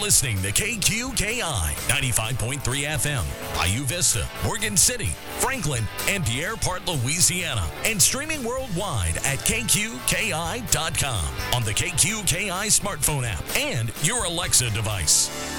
listening to KQKI 95.3 FM, Bayou Vista, Morgan City, Franklin, and Pierre Part, Louisiana, and streaming worldwide at KQKI.com on the KQKI smartphone app and your Alexa device.